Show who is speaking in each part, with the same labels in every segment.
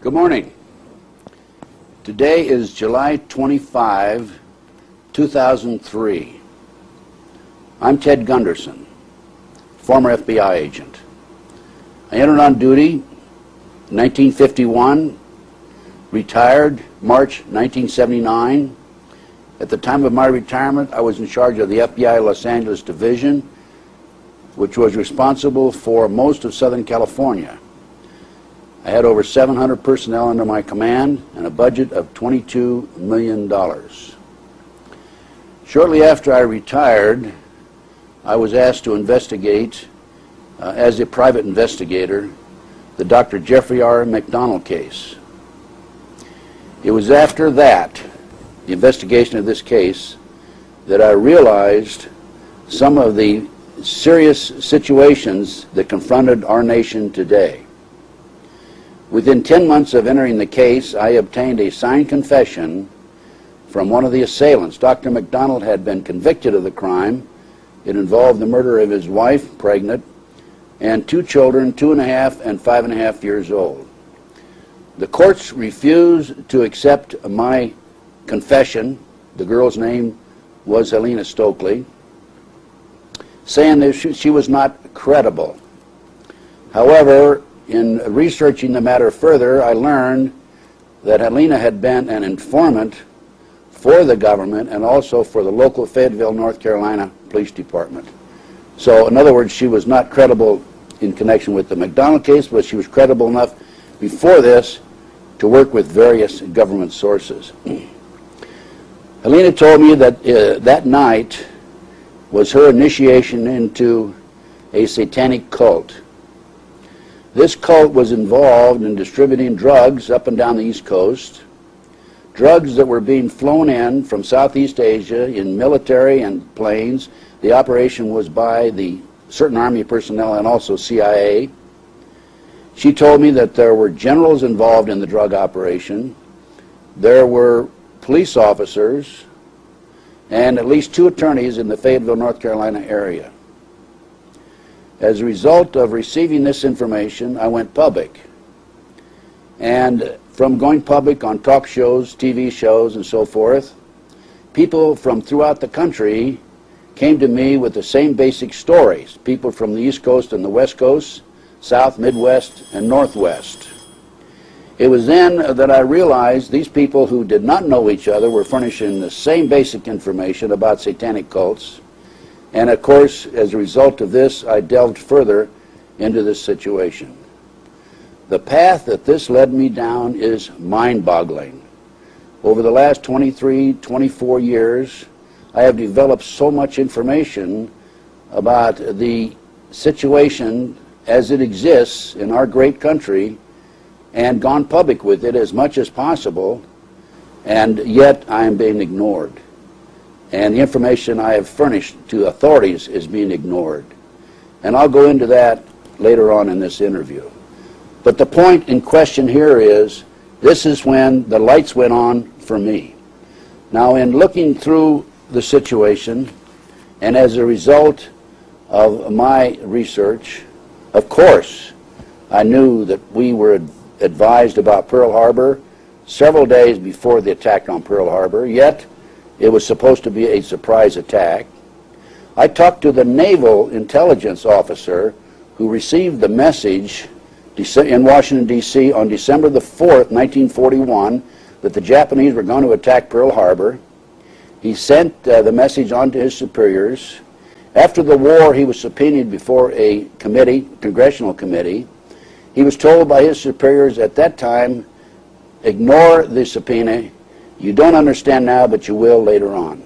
Speaker 1: Good morning. Today is July 25, 2003. I'm Ted Gunderson, former FBI agent. I entered on duty in 1951, retired March 1979. At the time of my retirement, I was in charge of the FBI Los Angeles Division, which was responsible for most of Southern California. I had over 700 personnel under my command and a budget of $22 million. Shortly after I retired, I was asked to investigate, as a private investigator, the Dr. Jeffrey R. McDonald case. It was after that, the investigation of this case, that I realized some of the serious situations that confronted our nation today. Within 10 months of entering the case, I obtained a signed confession from one of the assailants. Dr. McDonald had been convicted of the crime. It involved the murder of his wife, pregnant, and two children, 2.5 and 5.5 years old. The courts refused to accept my confession. The girl's name was Helena Stokely, saying that she was not credible. However, in researching the matter further, I learned that Helena had been an informant for the government and also for the local Fayetteville, North Carolina Police Department. So, in other words, she was not credible in connection with the McDonald case, but she was credible enough before this to work with various government sources. Helena told me that that night was her initiation into a satanic cult. This cult was involved in distributing drugs up and down the East Coast, drugs that were being flown in from Southeast Asia in military and planes. The operation was by the certain Army personnel and also CIA. She told me that there were generals involved in the drug operation, there were police officers, and at least 2 attorneys in the Fayetteville, North Carolina area. As a result of receiving this information, I went public. And from going public on talk shows, TV shows, and so forth, people from throughout the country came to me with the same basic stories. People from the East Coast and the West Coast, South, Midwest, and Northwest. It was then that I realized these people who did not know each other were furnishing the same basic information about satanic cults. And of course, as a result of this, I delved further into this situation. The path that this led me down is mind-boggling. Over the last 23, 24 years, I have developed so much information about the situation as it exists in our great country and gone public with it as much as possible, and yet I am being ignored. And the information I have furnished to authorities is being ignored. And I'll go into that later on in this interview. But the point in question here is, this is when the lights went on for me. Now, in looking through the situation, and as a result of my research, of course, I knew that we were advised about Pearl Harbor several days before the attack on Pearl Harbor, yet it was supposed to be a surprise attack. I talked to the naval intelligence officer who received the message in Washington, D.C. on December the 4th, 1941, that the Japanese were going to attack Pearl Harbor. He sent the message on to his superiors. After the war, he was subpoenaed before a committee, congressional committee. He was told by his superiors at that time, ignore the subpoena. You don't understand now, but you will later on.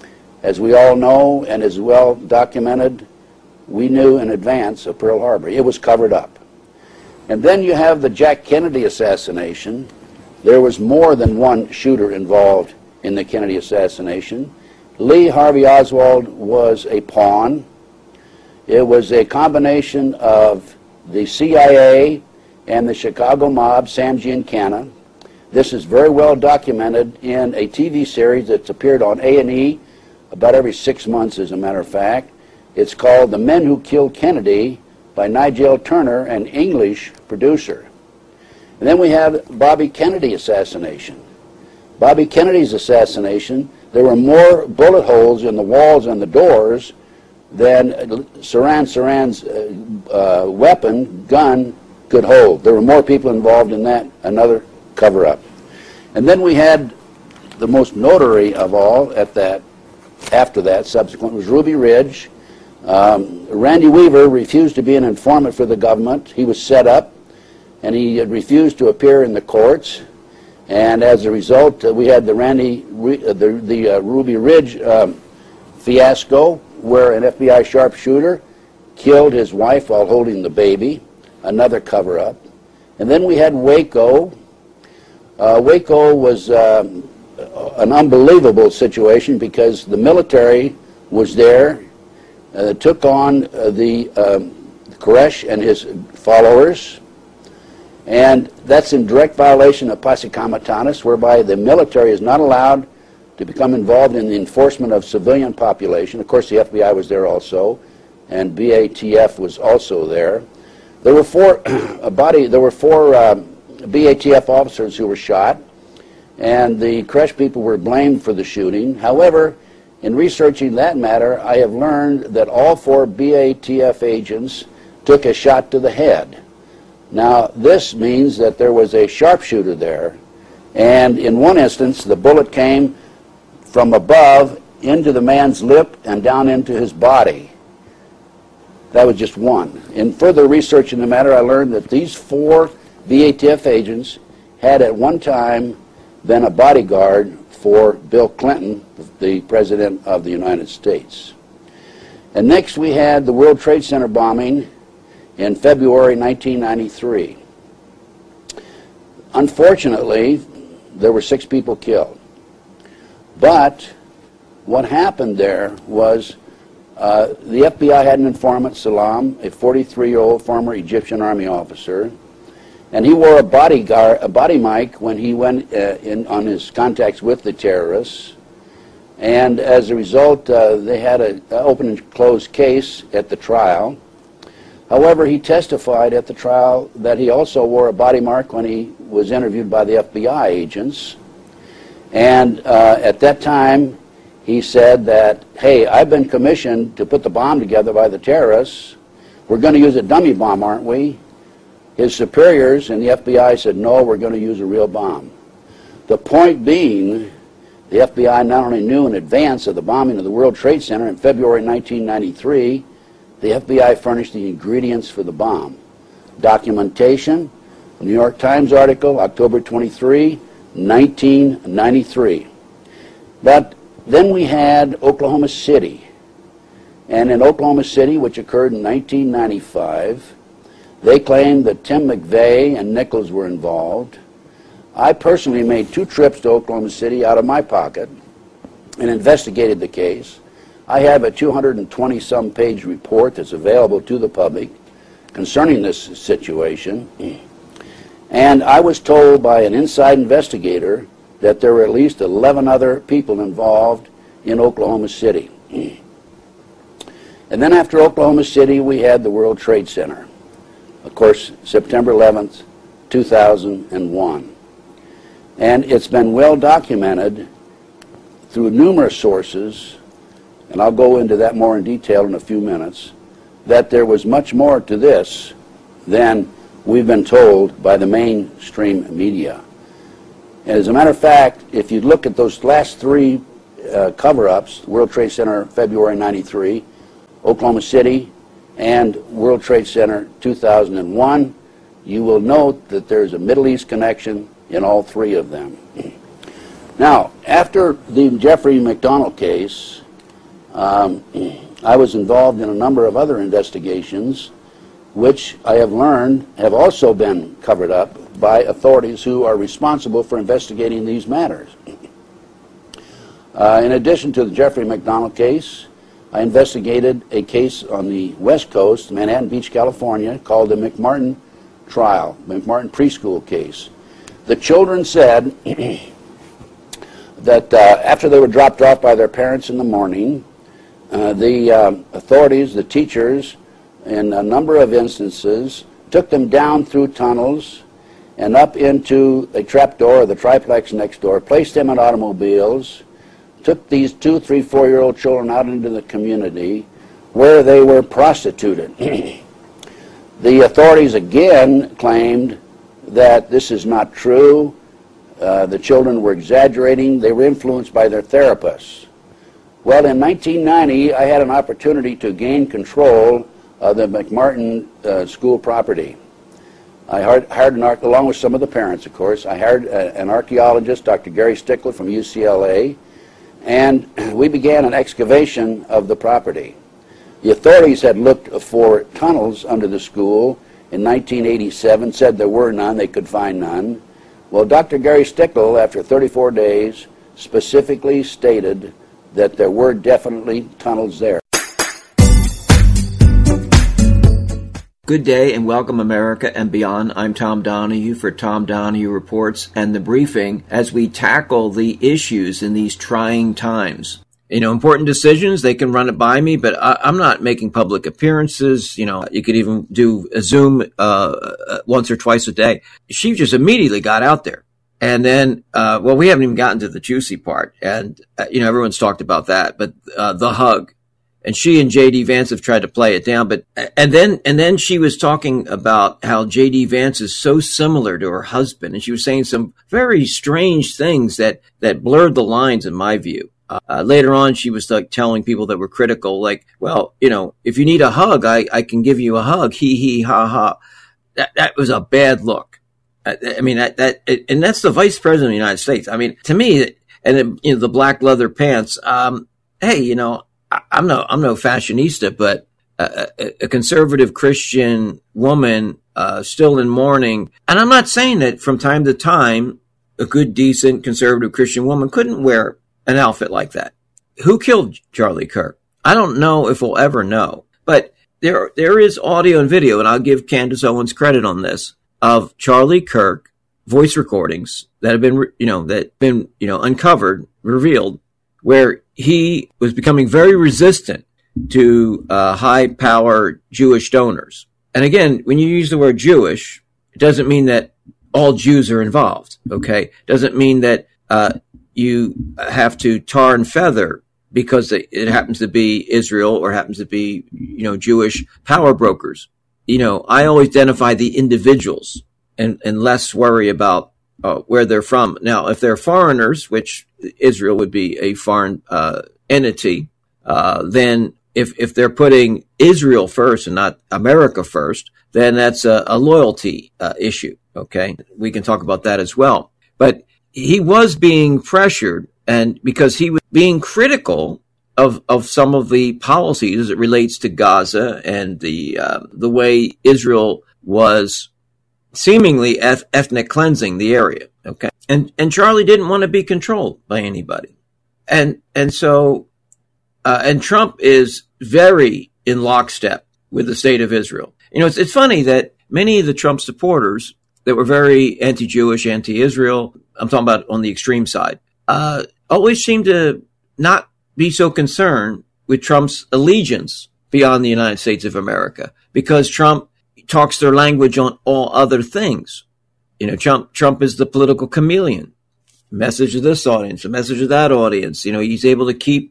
Speaker 1: As we all know, and is well documented, we knew in advance of Pearl Harbor. It was covered up. And then you have the Jack Kennedy assassination. There was more than one shooter involved in the Kennedy assassination. Lee Harvey Oswald was a pawn. It was a combination of the CIA and the Chicago mob, Sam Giancana. This is very well documented in a TV series that's appeared on A&E about every 6 months, as a matter of fact. It's called The Men Who Killed Kennedy by Nigel Turner, an English producer. And then we had Bobby Kennedy assassination. Bobby Kennedy's assassination, there were more bullet holes in the walls and the doors than Sirhan's gun could hold. There were more people involved in that, another cover-up. And then we had the most notary of all after that, subsequent, was Ruby Ridge. Randy Weaver refused to be an informant for the government. He was set up, and he had refused to appear in the courts. And as a result, we had the Ruby Ridge fiasco, where an FBI sharpshooter killed his wife while holding the baby, another cover-up. And then we had Waco. Waco was an unbelievable situation because the military was there, took on the Koresh and his followers, and that's in direct violation of Posse Comitatus, whereby the military is not allowed to become involved in the enforcement of civilian population. Of course, the FBI was there also, and BATF was also there. There were four BATF officers who were shot, and the Koresh people were blamed for the shooting. However, in researching that matter, I have learned that all 4 BATF agents took a shot to the head. Now, this means that there was a sharpshooter there, and in one instance, the bullet came from above into the man's lip and down into his body. That was just one. In further research in the matter, I learned that these 4 BATF agents had at one time been a bodyguard for Bill Clinton, the President of the United States. And next we had the World Trade Center bombing in February 1993. Unfortunately, there were 6 people killed. But what happened there was the FBI had an informant, Salam, a 43-year-old former Egyptian Army officer, and he wore a body mic when he went on his contacts with the terrorists. And as a result, they had an open and closed case at the trial. However, he testified at the trial that he also wore a body mark when he was interviewed by the FBI agents. And at that time, he said that, hey, I've been commissioned to put the bomb together by the terrorists. We're going to use a dummy bomb, aren't we? His superiors in the FBI said, no, we're going to use a real bomb. The point being, the FBI not only knew in advance of the bombing of the World Trade Center in February 1993, the FBI furnished the ingredients for the bomb. Documentation, New York Times article, October 23, 1993. But then we had Oklahoma City. And in Oklahoma City, which occurred in 1995, they claimed that Tim McVeigh and Nichols were involved. I personally made 2 trips to Oklahoma City out of my pocket and investigated the case. I have a 220-some page report that's available to the public concerning this situation. And I was told by an inside investigator that there were at least 11 other people involved in Oklahoma City. And then after Oklahoma City, we had the World Trade Center. Of course, September 11th, 2001. And it's been well documented through numerous sources, and I'll go into that more in detail in a few minutes, that there was much more to this than we've been told by the mainstream media. And as a matter of fact, if you look at those last 3 cover-ups, World Trade Center February 93, Oklahoma City, and World Trade Center 2001, you will note that there's a Middle East connection in all 3 of them. Now, after the Jeffrey McDonald case, I was involved in a number of other investigations, which I have learned have also been covered up by authorities who are responsible for investigating these matters. In addition to the Jeffrey McDonald case, I investigated a case on the West Coast, Manhattan Beach, California, called the McMartin trial, McMartin preschool case. The children said that after they were dropped off by their parents in the morning, the authorities, the teachers, in a number of instances, took them down through tunnels and up into a trapdoor, the triplex next door, placed them in automobiles, took these 2, 3, 4-year-old children out into the community where they were prostituted. The authorities again claimed that this is not true. The children were exaggerating. They were influenced by their therapists. Well, in 1990, I had an opportunity to gain control of the McMartin school property. I hired along with some of the parents, of course, I hired an archaeologist, Dr. Gary Stickler from UCLA, and we began an excavation of the property. The authorities had looked for tunnels under the school in 1987, said there were none, they could find none. Well, Dr. Gary Stickler, after 34 days, specifically stated that there were definitely tunnels there.
Speaker 2: Good day and welcome America and beyond. I'm Tom Donahue for Tom Donahue Reports and The Briefing as we tackle the issues in these trying times. You know, important decisions, they can run it by me, but I'm not making public appearances. You know, you could even do a Zoom once or twice a day. She just immediately got out there. And then, well, we haven't even gotten to the juicy part. And, you know, everyone's talked about that, but the hug. And she and J.D. Vance have tried to play it down, but and then she was talking about how J.D. Vance is so similar to her husband, and she was saying some very strange things that blurred the lines in my view. Later on, she was like telling people that were critical, like, well, you know, if you need a hug, I can give you a hug. He ha ha. That was a bad look. I mean and that's the Vice President of the United States. I mean, to me, and then, you know, the black leather pants. Hey, you know. I'm no fashionista, but a conservative Christian woman still in mourning. And I'm not saying that from time to time a good, decent, conservative Christian woman couldn't wear an outfit like that. Who killed Charlie Kirk? I don't know if we'll ever know. But there is audio and video, and I'll give Candace Owens credit on this, of Charlie Kirk voice recordings that have been uncovered, revealed, where he was becoming very resistant to high-power Jewish donors. And again, when you use the word Jewish, it doesn't mean that all Jews are involved, okay? It doesn't mean that you have to tar and feather because it happens to be Israel or happens to be, you know, Jewish power brokers. You know, I always identify the individuals and less worry about where they're from. Now, if they're foreigners, which Israel would be a foreign entity, then if they're putting Israel first and not America first, then that's a loyalty issue. Okay, we can talk about that as well. But he was being pressured, and because he was being critical of some of the policies as it relates to Gaza and the way Israel was seemingly ethnic cleansing the area. Okay. And Charlie didn't want to be controlled by anybody. And so Trump is very in lockstep with the state of Israel. You know, it's funny that many of the Trump supporters that were very anti-Jewish, anti-Israel, I'm talking about on the extreme side, always seem to not be so concerned with Trump's allegiance beyond the United States of America, because Trump talks their language on all other things. You know, Trump is the political chameleon. Message of this audience, a message of that audience. You know, he's able to keep,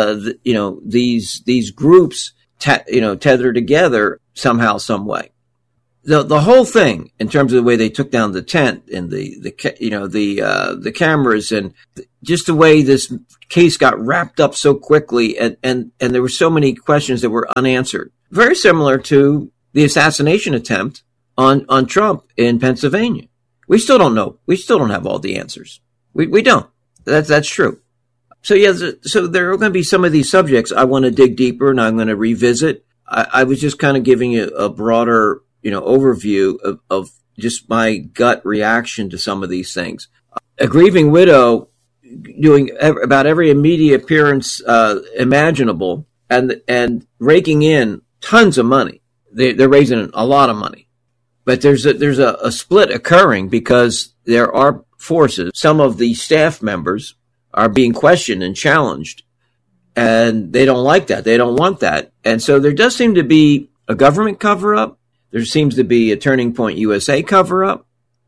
Speaker 2: these groups, tethered together somehow, some way. The whole thing, in terms of the way they took down the tent and the cameras and just the way this case got wrapped up so quickly, and there were so many questions that were unanswered. Very similar to the assassination attempt on Trump in Pennsylvania. We still don't know. We still don't have all the answers. We don't. That's true. So yeah, so there are going to be some of these subjects I want to dig deeper and I'm going to revisit. I was just kind of giving you a broader, overview of just my gut reaction to some of these things. A grieving widow doing about every media appearance imaginable and raking in tons of money. They're raising a lot of money. But there's a split occurring because there are forces. Some of the staff members are being questioned and challenged, and they don't like that. They don't want that. And so there does seem to be a government cover-up. There seems to be a Turning Point USA cover-up.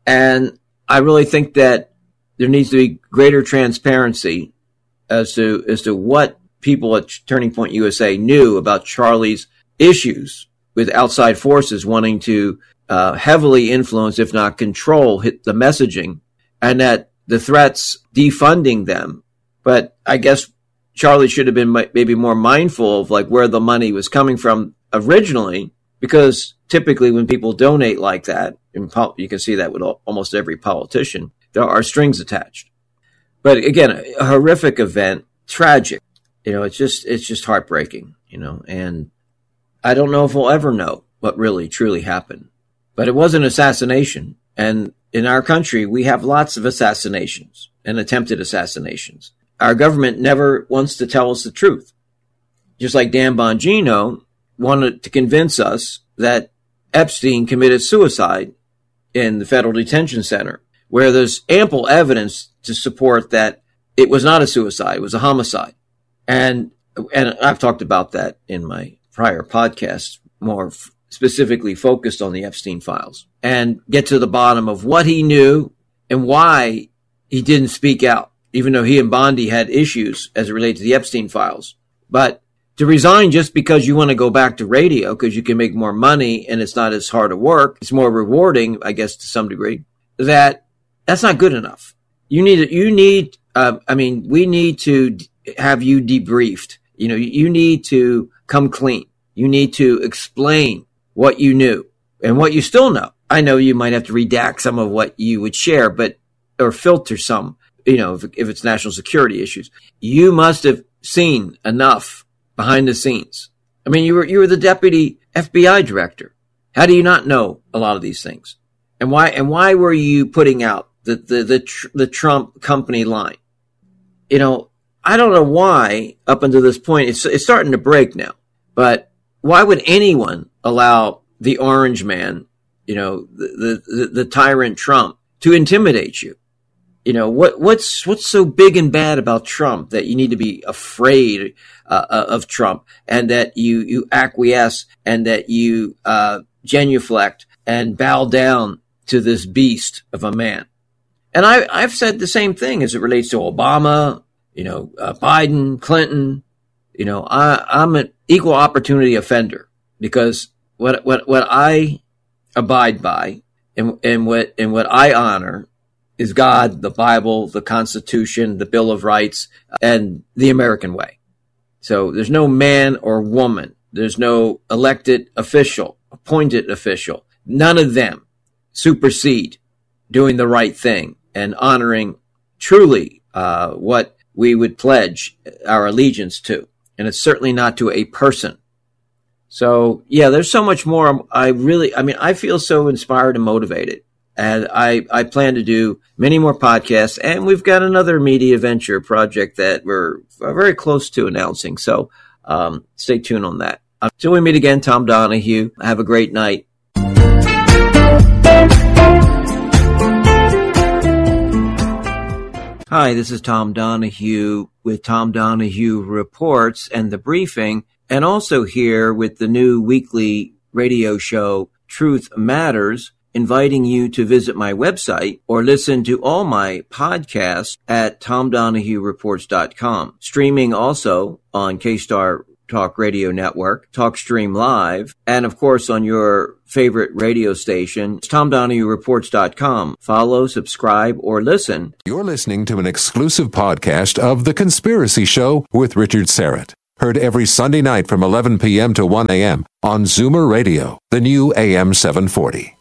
Speaker 2: And I really think that there needs to be greater transparency as to what people at Turning Point USA knew about Charlie's issues with outside forces wanting to heavily influence, if not control, the messaging, and that the threats defunding them. But I guess Charlie should have been maybe more mindful of like where the money was coming from originally, because typically when people donate like that, you can see that with almost every politician, there are strings attached. But again, a horrific event, tragic. It's just heartbreaking, and I don't know if we'll ever know what really truly happened. But it was an assassination. And in our country, we have lots of assassinations and attempted assassinations. Our government never wants to tell us the truth. Just like Dan Bongino wanted to convince us that Epstein committed suicide in the Federal Detention Center, where there's ample evidence to support that it was not a suicide, it was a homicide. And I've talked about that in my prior podcasts, more specifically focused on the Epstein files, and get to the bottom of what he knew and why he didn't speak out, even though he and Bondi had issues as it relates to the Epstein files. But to resign just because you want to go back to radio because you can make more money and it's not as hard to work, it's more rewarding, I guess, to some degree, that's not good enough. We need to have you debriefed. You need to come clean. You need to explain what you knew and what you still know. I know you might have to redact some of what you would share, or filter some, if it's national security issues. You must have seen enough behind the scenes. I mean, you were the deputy FBI director. How do you not know a lot of these things? And why were you putting out the Trump company line? I don't know why up until this point, it's starting to break now, but why would anyone allow the orange man, the tyrant Trump, to intimidate you? What's so big and bad about Trump that you need to be afraid of Trump, and that you acquiesce, and that you genuflect and bow down to this beast of a man? And I've said the same thing as it relates to Obama, Biden, Clinton. I'm an equal opportunity offender, because what I abide by and what I honor is God, the Bible, the Constitution, the Bill of Rights, and the American way. So there's no man or woman. There's no elected official, appointed official. None of them supersede doing the right thing and honoring truly what we would pledge our allegiance to. And it's certainly not to a person. So, yeah, there's so much more. I feel so inspired and motivated. And I plan to do many more podcasts. And we've got another media venture project that we're very close to announcing. So stay tuned on that. Until we meet again, Tom Donahue. Have a great night. Hi, this is Tom Donahue with Tom Donahue Reports and The Briefing, and also here with the new weekly radio show, Truth Matters, inviting you to visit my website or listen to all my podcasts at TomDonahueReports.com. Streaming also on K-Star Talk Radio Network, TalkStream Live, and of course on your favorite radio station, it's TomDonahueReports.com. Follow, subscribe, or listen.
Speaker 3: You're listening to an exclusive podcast of The Conspiracy Show with Richard Syrett. Heard every Sunday night from 11 p.m. to 1 a.m. on Zoomer Radio, the new AM 740.